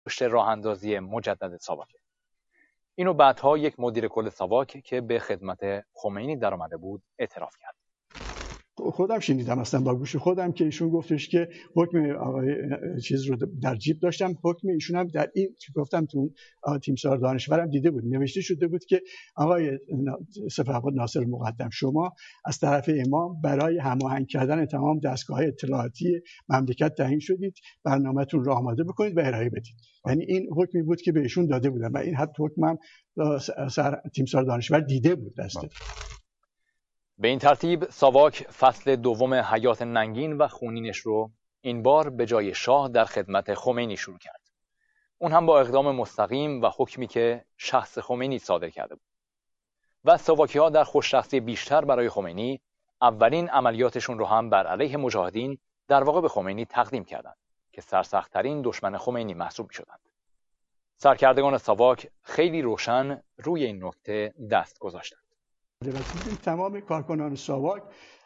پشت راه اندازی مجدد ساواک. اینو بعدها یک مدیر کل ساواک که به خدمت خمینی در آمده بود اعتراف کرد. خودم شنیدم اصلا با گوش خودم که ایشون گفتش که حکم آقای چیز رو در جیب داشتم، حکم ایشون هم در این گفتم تو تیمسار دانشورم دیده بود، نوشته شده بود که آقای سپهبد ناصر مقدم، شما از طرف امام برای هماهنگ کردن تمام دستگاه‌های اطلاعاتی مملکت تعیین شدید، برنامه‌تون رو آماده بکنید و ارائه بدید. یعنی این حکمی بود که به ایشون داده بودن و این حتی حکمم تیمسار دانشور دیده بود دسته. به این ترتیب ساواک فصل دوم حیات ننگین و خونینش رو این بار به جای شاه در خدمت خمینی شروع کرد. اون هم با اقدام مستقیم و حکمی که شخص خمینی صادر کرده بود. و ساواکی‌ها در خوش‌شخصی بیشتر برای خمینی اولین عملیاتشون رو هم بر علیه مجاهدین در واقع به خمینی تقدیم کردند که سرسخت‌ترین دشمن خمینی محسوب می‌شدند. سرکردگان ساواک خیلی روشن روی این نکته دست گذاشتند. تمام کارکنان ساواک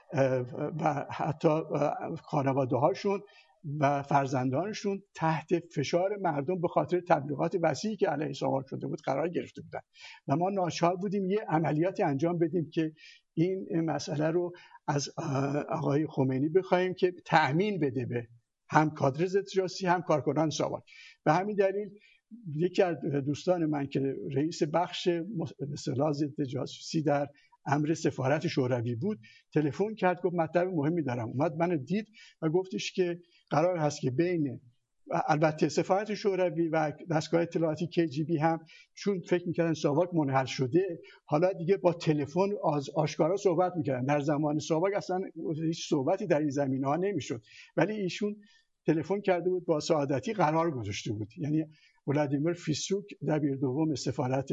و حتی خانواده هاشون و فرزندانشون تحت فشار مردم به خاطر تبلیغات وسیعی که علیه ساواک شده بود قرار گرفته بودن و ما ناچار بودیم یه عملیاتی انجام بدیم که این مسئله رو از آقای خمینی بخوایم که تأمین بده به هم کادر ضد جاسوسی هم کارکنان ساواک. به همین دلیل یکی از دوستان من که رئیس بخش اصطلاح ضد جاسوسی در امر سفارت شوروی بود تلفن کرد، گفت مطلب مهمی دارم. اومد منو دید و گفتش که قرار هست که بین البته سفارت شوروی و دستگاه اطلاعاتی KGB هم چون فکر میکردن ساواک منحل شده حالا دیگه با تلفن آشکارا صحبت میکردن. در زمان ساواک اصلا هیچ صحبتی در این زمینه‌ها نمیشد، ولی ایشون تلفن کرده بود با سعادتی قرار گذاشته بود. یعنی ولادیمیر فیسوک دبیر دوم سفارت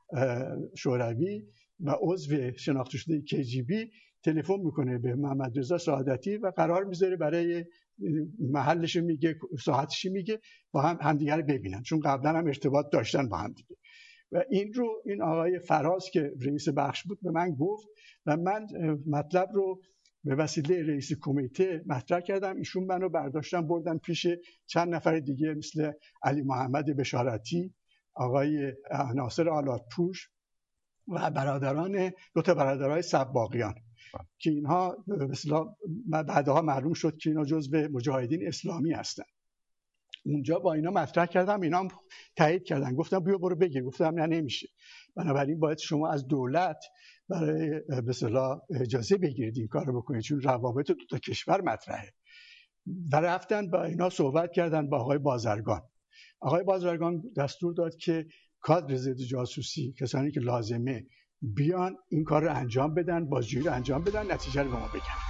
شوروی و عضو شناخته شده KGB تلفن میکنه به محمد رضا سعادتی و قرار میذاره برای محلش میگه، ساعتش میگه، با هم همدیگه رو ببینن، چون قبلا هم ارتباط داشتن با هم دیگه. و این آقای فراز که رئیس بخش بود به من گفت و من مطلب رو به وسیله رئیس کمیته مطرح کردم. ایشون منو برداشتن بردن پیش چند نفر دیگه مثل علی محمد بشارتی، آقای ناصر آلاتپوش و برادران دو تا برادرای سباقیان که اینها مثلا بعدها معلوم شد که اینا جزو مجاهدین اسلامی هستن. اونجا با اینا مطرح کردم، اینا هم تایید کردن، گفتم بیا برو بگیر. گفتم نه نمیشه، بنابراین باید شما از دولت برای به اصطلاح اجازه بگیرید این کارو بکنید، چون روابط دو تا کشور مطرحه. و رفتن با اینا صحبت کردن با آقای بازرگان. آقای بازرگان دستور داد که کادر ضد جاسوسی، کسانی که لازمه بیان این کار رو انجام بدن، بازجویی رو انجام بدن، نتیجه رو به ما بگن.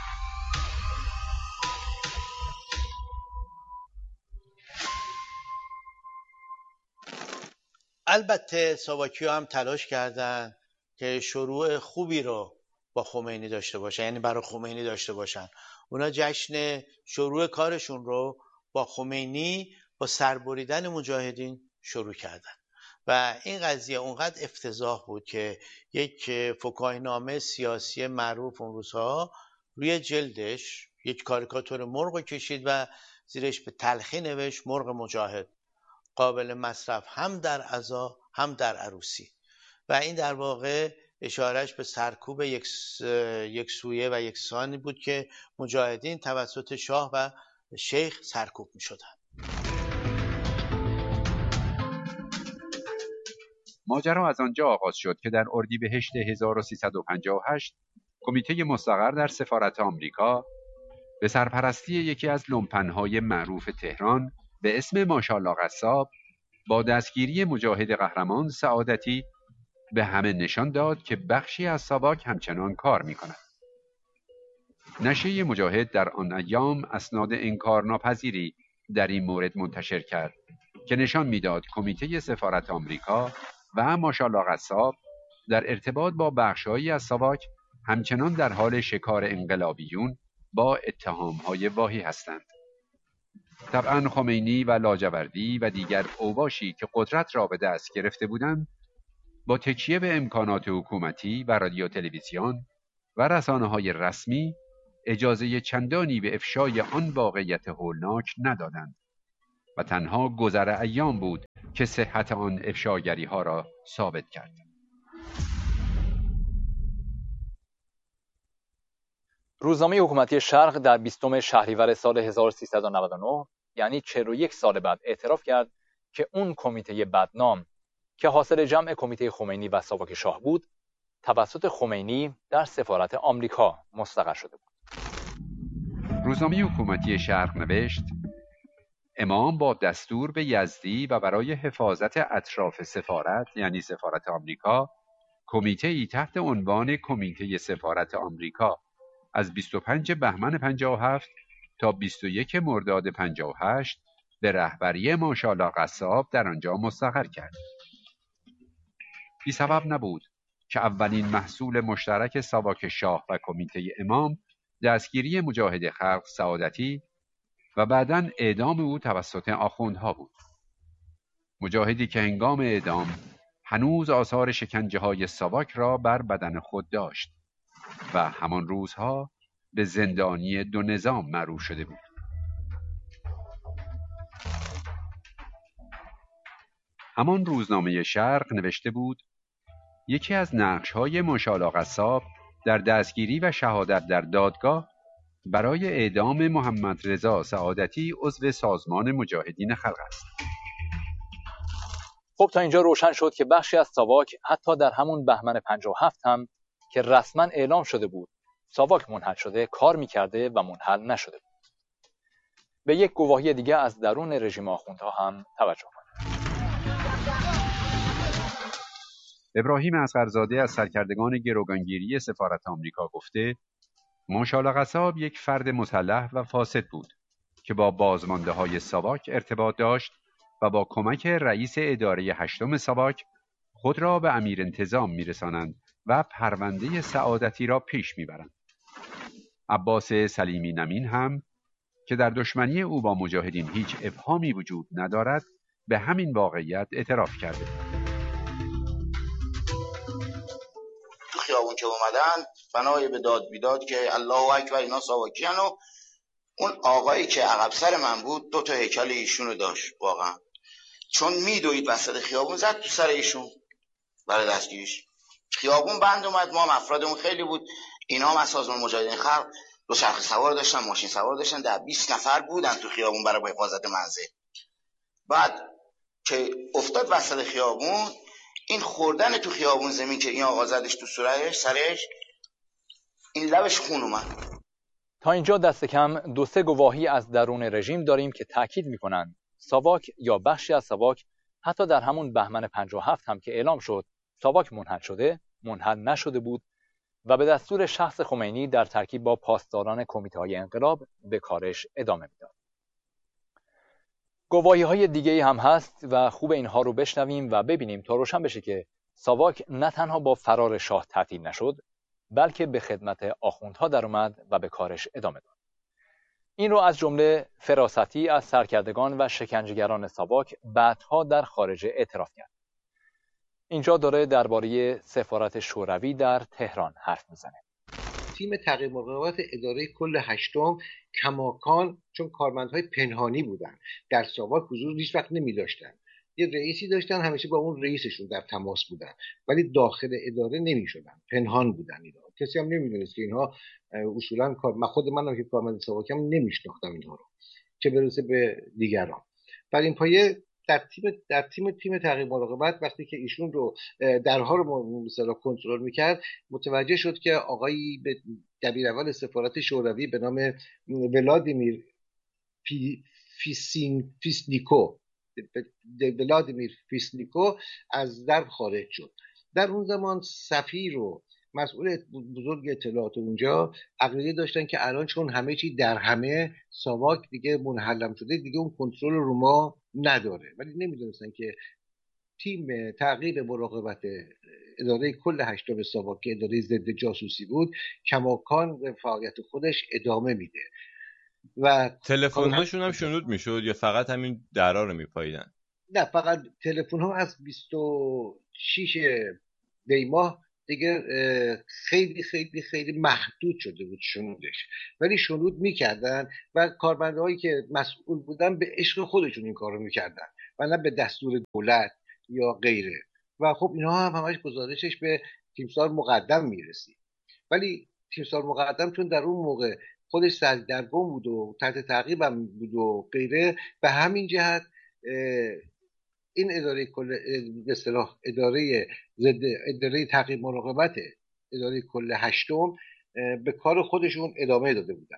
البته ساواکی‌ها هم تلاش کردن که شروع خوبی رو با خمینی داشته باشن، یعنی برای خمینی داشته باشن. اونا جشن شروع کارشون رو با خمینی با سربریدن مجاهدین شروع کردن و این قضیه اونقدر افتضاح بود که یک فکاهینامه سیاسی معروف اون روزها روی جلدش یک کاریکاتور مرغ کشید و زیرش به تلخی نوشت مرغ مجاهد، قابل مصرف هم در عزا هم در عروسی. و این در واقع اشارهش به سرکوب یک سویه و یکسانی بود که مجاهدین توسط شاه و شیخ سرکوب می شدن. ماجرا از آنجا آغاز شد که در اردیبهشت 1358 کمیته مستقر در سفارت آمریکا به سرپرستی یکی از لومپن‌های معروف تهران به اسم ماشاءالله قصاب با دستگیری مجاهد قهرمان سعادتی به همه نشان داد که بخشی از ساواک همچنان کار می‌کند. نشریه مجاهد در آن ایام اسناد انکارناپذیری در این مورد منتشر کرد که نشان می‌داد کمیته سفارت آمریکا و ماشاءالله قصاب در ارتباط با بخش‌هایی از ساواک همچنان در حال شکار انقلابیون با اتهام‌های واهی هستند. طبعا خمینی و لاجوردی و دیگر اوباشی که قدرت را به دست گرفته بودند با تکیه به امکانات حکومتی و رادیو تلویزیون و رسانه‌های رسمی اجازه چندانی به افشای آن واقعیت هولناک ندادند و تنها گذر ایام بود که صحت آن افشاگری ها را ثابت کرد. روزنامه حکومتی شرق در 20 شهریور سال 1399 یعنی 41 سال بعد اعتراف کرد که اون کمیته بدنام که حاصل جمع کمیته خمینی و ساواک شاه بود توسط خمینی در سفارت آمریکا مستقر شده بود. روزنامه حکومتی شرق نوشت: امام با دستور به یزدی و برای حفاظت اطراف سفارت یعنی سفارت آمریکا کمیته ای تحت عنوان کمیته سفارت آمریکا از 25 بهمن 57 تا 21 مرداد 58 به رهبری ماشاءالله قصاب در آنجا مستقر کرد. بی سبب نبود که اولین محصول مشترک ساواک شاه و کمیته امام دستگیری مجاهد خلق سعادتی و بعداً اعدام او توسط آخوندها بود. مجاهدی که هنگام اعدام هنوز آثار شکنجه‌های ساواک را بر بدن خود داشت و همان روزها به زندانی دو نظام معروف شده بود. همان روزنامه شرق نوشته بود: یکی از نقش‌های ماشاءالله قصاب در دستگیری و شهادت در دادگاه برای اعدام محمد رضا سعادتی عضو سازمان مجاهدین خلق است. خب تا اینجا روشن شد که بخشی از ساواک حتی در همون بهمن 57 هم که رسما اعلام شده بود ساواک منحل شده کار میکرده و منحل نشده بود. به یک گواهی دیگه از درون رژیم آخوندها هم توجه کنید. ابراهیم اصغرزاده از سرکردگان گروگانگیری سفارت آمریکا گفته: ماشاءالله قصاب یک فرد مسلح و فاسد بود که با بازمانده‌های ساواک ارتباط داشت و با کمک رئیس اداره 8 ساواک خود را به امیر انتظام می‌رسانند و پرونده سعادتی را پیش می‌برند. عباس سلیمی نمین هم که در دشمنی او با مجاهدین هیچ ابهامی وجود ندارد به همین واقعیت اعتراف کرده. تو خیابون که اومدن بنای به داد بیداد که الله اکبر اینا ساواکیان و اون آقایی که عقب سر من بود 2 هیکل ایشونو داشت واقعا، چون میدوید وسط خیابون زد تو سر ایشون برای دستگیریش. خیابون بند اومد، ما افرادمون خیلی بود، اینا هم از سازمان مجاهدین خلق 2 چرخ سوار داشتن، ماشین سوار داشتن، در 20 نفر بودن تو خیابون برای حفاظت منزل. بعد که افتاد وسط خیابون، این خوردن تو خیابون زمین که این آقا زدش تو صورتش سرش، این لبش خون اومد. تا اینجا دست کم 2-3 گواهی از درون رژیم داریم که تاکید میکنن ساواک یا بخشی از ساواک حتی در همون بهمن 57 هم که اعلام شد ساواک منحل شده منحل نشده بود و به دستور شخص خمینی در ترکیب با پاسداران کمیته‌های انقلاب به کارش ادامه میداد. گواهی‌های دیگه‌ای هم هست و خوب اینها رو بشنویم و ببینیم تا روشن بشه که ساواک نه تنها با فرار شاه تعطیل نشد بلکه به خدمت آخوندها در اومد و به کارش ادامه داد. این رو از جمله فراستی از سرکردگان و شکنجهگران ساواک بعدها در خارج اعتراف کرد. اینجا داره درباره سفارت شوروی در تهران حرف میزنه. تیم تعقیب مراقبت اداره کل 8 کماکان، چون کارمندهای پنهانی بودن، در ساواک حضور هیچ وقت نمی داشتن. یه رئیسی داشتن، همیشه با اون رئیسشون در تماس بودن، ولی داخل اداره نمی شدن، پنهان بودن. اینا کسی هم نمیدونست که اینها اصولا خود منم که کارمند ساواکم نمیشناختم اینها رو، چه برسه به دیگران. بر این پایه در تیم تعقیب مراقبت وقتی که ایشون رو درها رو مثلا کنترل میکرد، متوجه شد که آقایی به دبیر اول سفارت شوروی به نام ولادیمیر فیسنیکو از در خارج شد. در اون زمان سفیر و مسئول بزرگ اطلاعات اونجا عقیده داشتن که الان چون همه چی در همه، ساواک دیگه منحلم شده، دیگه اون کنترل رو ما نداره، ولی نمیدونستن که تیم تعقیب مراقبت اداره کل 8 ساواک که اداره ضد جاسوسی بود کماکان به فعالیت خودش ادامه میده. و تلفن هاشون هم شنود میشد یا فقط همین درا رو میپاییدن؟ نه، فقط تلفن ها از 26 دی ماه دیگه خیلی خیلی خیلی محدود شده بود شنودش، ولی شنود میکردن و کارمندهایی که مسئول بودن به عشق خودشون این کارو میکردن و نه به دستور دولت یا غیره. و خب اینها هم همش گزارشش به تیمسار مقدم میرسید. ولی تیمسار مقدم چون در اون موقع خودش سردرگم بود و تحت تعقیب هم بود و غیره، به همین جهت این اداره کل به اصطلاح اداره تعقیب مراقبت اداره کل هشتم به کار خودشون ادامه داده بودن.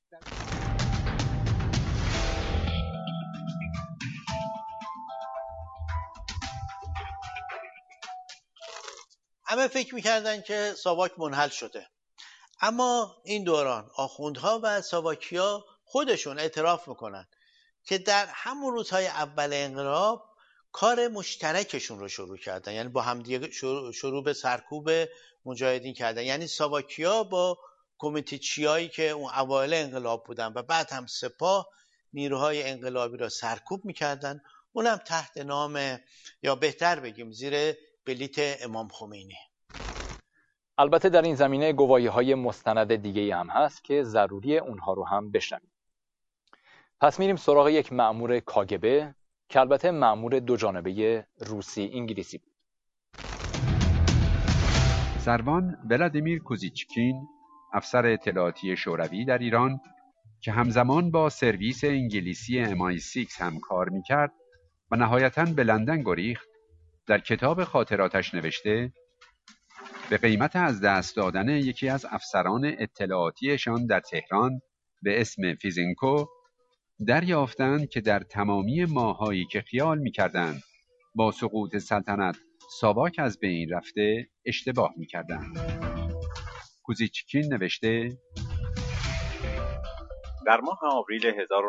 همه فکر میکردن که ساواک منحل شده، اما این دوران آخوندها و ساواکیا خودشون اعتراف میکنن که در همون روزهای اول انقلاب کار مشترکشون رو شروع کردن، یعنی با همدیگه شروع به سرکوب مجاهدین کردن. یعنی ساواکیا با کمیته چیایی که اون اوایل انقلاب بودن و بعد هم سپاه نیروهای انقلابی را سرکوب میکردن، اونم تحت نام یا بهتر بگیم زیر بلیت امام خمینی. البته در این زمینه گواهی‌های مستند دیگه‌ای هم هست که ضروری اونها رو هم بشنویم. پس میریم سراغ یک مأمور کاگبه که البته مأمور دو جانبه روسی انگلیسی بود. سروان ولادیمیر کوزیچکین، افسر اطلاعاتی شوروی در ایران که همزمان با سرویس انگلیسی MI6 هم کار میکرد و نهایتاً به لندن گریخت، در کتاب خاطراتش نوشته به قیمت از دست دادن یکی از افسران اطلاعاتیشان در تهران به اسم فیزینکو دریافتند که در تمامی ماهایی که خیال می‌کردند با سقوط سلطنت ساواک از بین رفته اشتباه می‌کردند. کوزیچکین نوشته در ماه آوریل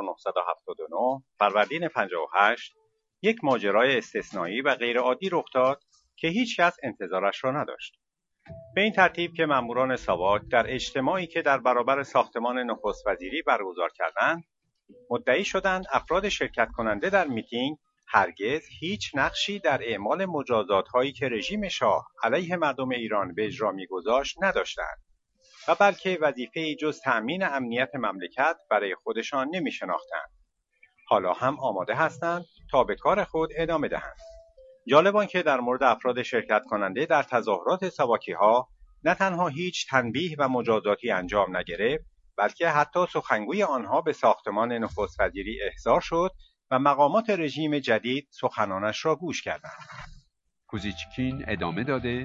1979 فروردین 58 یک ماجرای استثنایی و غیرعادی رخ داد که هیچ کس انتظارش را نداشت. به این ترتیب که ماموران ساواک در اجتماعی که در برابر ساختمان نخست وزیری برگزار کردند، مدعی شدند افراد شرکت کننده در میتینگ هرگز هیچ نقشی در اعمال مجازات‌هایی که رژیم شاه علیه مردم ایران به اجرا می‌گذاشت نداشتند و بلکه وظیفه‌ای جز تأمین امنیت مملکت برای خودشان نمی‌شناختند. حالا هم آماده هستند تا به کار خود ادامه دهند. جالب آنکه در مورد افراد شرکت کننده در تظاهرات ساواکی‌ها نه تنها هیچ تنبیه و مجازاتی انجام نگرفت، بلکه حتی سخنگوی آنها به ساختمان نخست وزیری احضار شد و مقامات رژیم جدید سخنانش را گوش کردند. کوزیچکین ادامه داده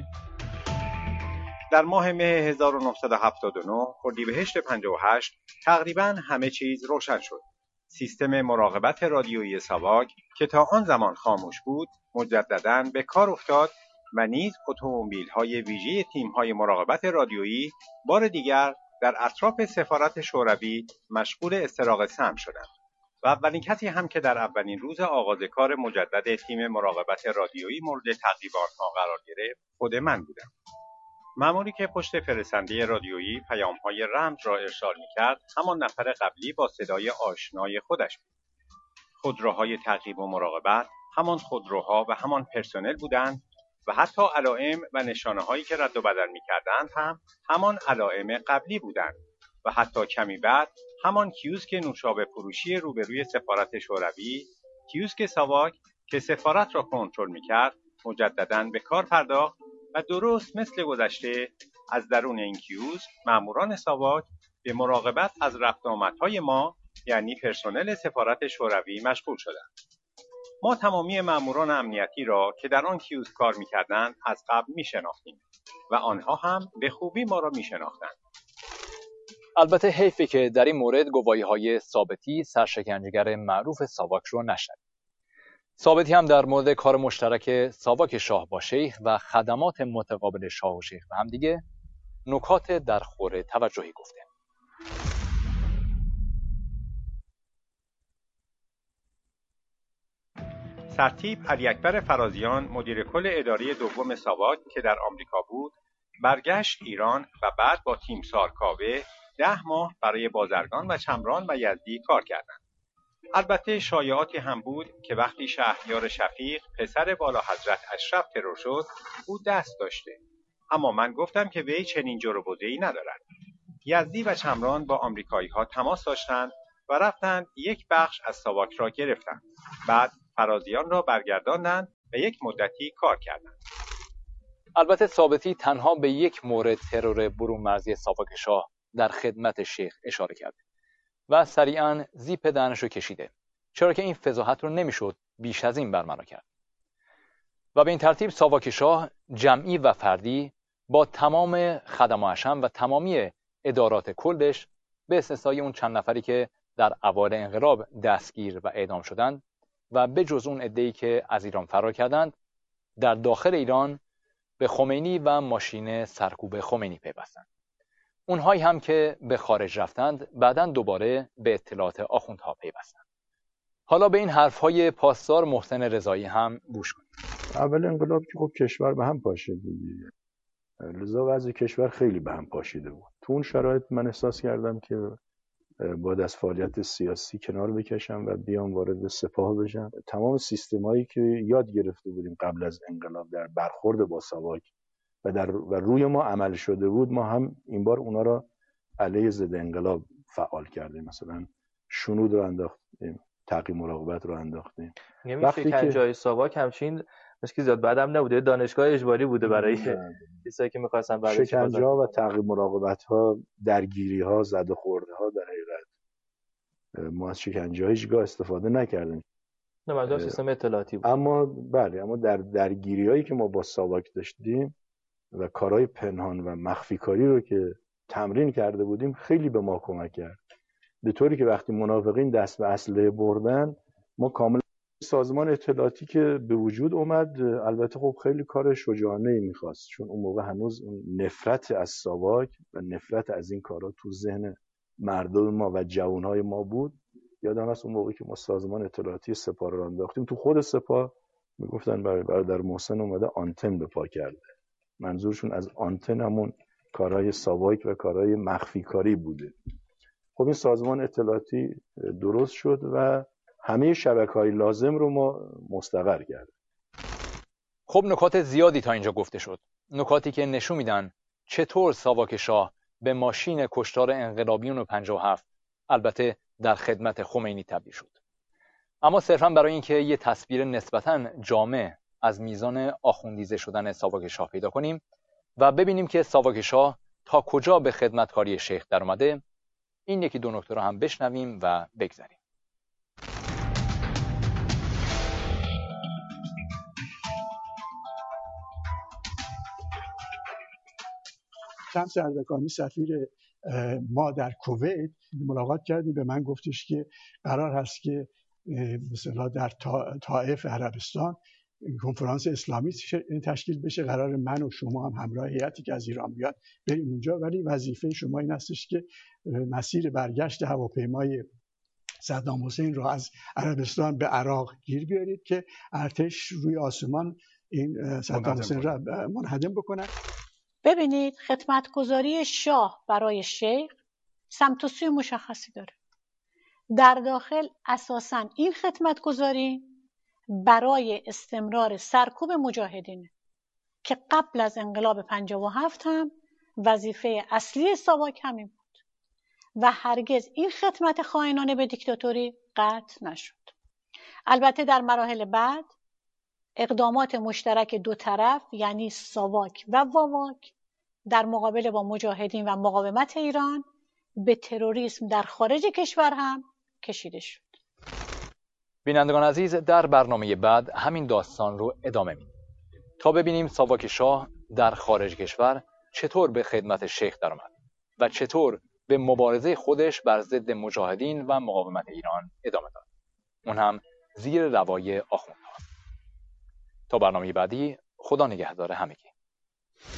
در ماه مه 1979 اردیبهشت 58 تقریباً همه چیز روشن شد. سیستم مراقبت رادیویی ساواک که تا آن زمان خاموش بود مجدداً به کار افتاد و نیز اتومبیل‌های ویژه تیم‌های مراقبت رادیویی بار دیگر در اطراف سفارت شوروی مشغول استراق سم شدند و اولین کسی هم که در اولین روز آغاز کار مجدد تیم مراقبت رادیویی مورد تعقیب آنها قرار گرفت خود من بودم. مأموری که پشت فرستنده رادیویی پیام‌های رمز را ارسال می‌کرد همان نفر قبلی با صدای آشنای خودش بود. خودروهای تعقیب و مراقبت همان خودروها و همان پرسنل بودند و حتی علائم و نشانه‌هایی که رد و بدل می‌کردند هم همان علائم قبلی بودند و حتی کمی بعد همان کیوسک نوشابه فروشی روبروی سفارت شوروی، کیوسک ساواک که سفارت را کنترل می‌کرد، مجدداً به کار پرداخت و درست مثل گذشته از درون این کیوسک ماموران ساواک به مراقبت از رفت آمدهای ما یعنی پرسنل سفارت شوروی مشغول شدند. ما تمامی ماموران امنیتی را که در آن کیوسک کار می‌کردند از قبل می‌شناختیم و آنها هم به خوبی ما را می‌شناختند. البته حیفه که در این مورد گواهی‌های ثابتی سرشکنجهگر معروف ساواک رو نشنویم. ثابتی هم در مورد کار مشترک ساواک شاه با شیخ و خدمات متقابل شاه و شیخ و همدیگه نکات در خور توجهی گفته. سرتیپ علی اکبر فرازیان مدیر کل اداره دوم ساواک که در آمریکا بود برگشت ایران و بعد با تیمسار کاوه 10 ماه برای بازرگان و چمران و یزدی کار کردند. البته شایعاتی هم بود که وقتی شهریار شفیق پسر والا حضرت اشرف ترور شد او دست داشته اما من گفتم که وی چنین جور و بده‌ای ندارد. یزدی و چمران با آمریکایی‌ها تماس داشتند و رفتند یک بخش از ساواک را گرفتند. بعد فرازیان را برگرداندند و یک مدتی کار کردند. البته ثابتی تنها به یک مورد ترور برون مرزی ساواک شاه در خدمت شیخ اشاره کرده و سریعاً زیپ دهنش رو کشیده، چرا که این فضاحت رو نمیشد بیش از این برملا کرد. و به این ترتیب ساواک شاه جمعی و فردی با تمام خدم و حشم و تمامی ادارات کلش به استثنای اون چند نفری که در اوایل انقلاب دستگیر و اعدام شدند و به جز اون عده‌ای که از ایران فرار کردند، در داخل ایران به خمینی و ماشین سرکوب خمینی پیوستند. اونهایی هم که به خارج رفتند بعداً دوباره به اطلاعات آخوندها پیوستند. حالا به این حرفهای پاسدار محسن رضایی هم گوش کنید. اول انقلاب که خب کشور به هم پاشید دیگه، لذا وضع کشور خیلی به هم پاشیده بود. تو اون شرایط من احساس کردم که باید از فعالیت سیاسی کنار بکشم و بیام وارد سپاه بشم. تمام سیستمایی که یاد گرفته بودیم قبل از انقلاب در برخورد با ساواک و روی ما عمل شده بود، ما هم این بار اونا را علیه ضد انقلاب فعال کردیم. مثلا شنود رو انداختیم، تعقیب مراقبت رو انداختیم. وقتی که جای ساواک همچین مشکل زیاد بعدم نبوده، دانشگاه اجباری بوده برای کسایی که می‌خواستن برای شکنجه‌ها و تعقیب مراقبت‌ها، درگیری‌ها، زد و خورده‌ها. در حقیقت ما از شکنجه‌ها هیچگاه استفاده نکردیم. نه، منظور سیستم اطلاعاتی بود. اما در درگیری‌هایی که ما با ساواک داشتیم و کارهای پنهان و مخفی کاری رو که تمرین کرده بودیم خیلی به ما کمک کرد، به طوری که وقتی منافقین دست به اسلحه بردن ما کاملا سازمان اطلاعاتی که به وجود اومد، البته خب خیلی کار شجاعانه‌ای می‌خواست، چون اون موقع هنوز نفرت از ساواک و نفرت از این کارا تو ذهن مردم ما و جوانهای ما بود. یادم هست اون موقعی که ما سازمان اطلاعاتی سپاه رو انداختیم، تو خود سپاه میگفتن برادر محسن اومده آنتن به پا کرده. منظورشون از آنتن همون کارهای ساواک و کارهای مخفی کاری بوده. خب این سازمان اطلاعاتی درست شد و همه شبکه‌های لازم رو ما مستقر کردیم. خب نکات زیادی تا اینجا گفته شد، نکاتی که نشون میدن چطور ساواک شاه به ماشین کشتار انقلابیون 57 البته در خدمت خمینی تبدیل شد. اما صرفاً برای اینکه یه تصویر نسبتاً جامع از میزان آخوندیزه شدن ساواک شاه پیدا کنیم و ببینیم که ساواک شاه تا کجا به خدمتکاری شیخ در اومده، این یکی دو نکته رو هم بشنویم و بگذریم. شمس اردکانی سفیر ما در کویت ملاقات کردیم، به من گفتش که قرار هست که مثلا در طائف عربستان کنفرانس اسلامی تشکیل بشه، قرار من و شما هم همراه هیئتی که از ایران بیاد بریم اونجا، ولی وظیفه شما این هستش که مسیر برگشت هواپیمای صدام حسین رو از عربستان به عراق گیر بیارید که ارتش روی آسمان این صدام حسین رو منهدم بکنن. ببینید، خدمتگزاری شاه برای شیخ سمت و سوی مشخصی داره. در داخل اساساً این خدمتگزاری برای استمرار سرکوب مجاهدینه که قبل از انقلاب 57 هم وظیفه اصلی ساواک همین بود و هرگز این خدمت خائنانه به دیکتاتوری قطع نشد. البته در مراحل بعد اقدامات مشترک دو طرف یعنی ساواک و واواک در مقابله با مجاهدین و مقاومت ایران به تروریسم در خارج کشور هم کشیده شد. بینندگان عزیز، در برنامه بعد همین داستان رو ادامه میدیم تا ببینیم ساواک شاه در خارج کشور چطور به خدمت شیخ درآمد و چطور به مبارزه خودش بر ضد مجاهدین و مقاومت ایران ادامه داد، اون هم زیر لوای آخوندها. تا برنامه بعدی، خدا نگهدار همگی.